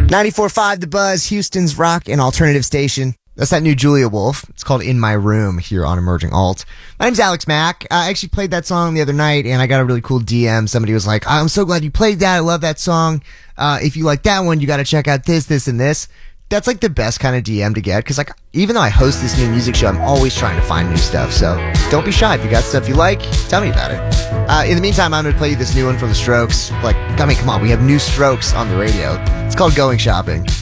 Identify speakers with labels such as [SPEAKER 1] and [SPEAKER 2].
[SPEAKER 1] 94.5 The Buzz, Houston's rock and alternative station. That's that new Julia Wolf. It's called In My Room here on Emerging Alt. My name's Alex Mack. I actually played that song the other night and I got a really cool DM. Somebody was like, I'm so glad you played that. I love that song. If you like that one, you got to check out this, and this. That's like the best kind of DM to get, because like even though I host this new music show, I'm always trying to find new stuff. So don't be shy. If you got stuff you like, tell me about it. In the meantime, I'm going to play you this new one from The Strokes. Like, I mean, come on, we have new Strokes on the radio. It's called Going Shopping.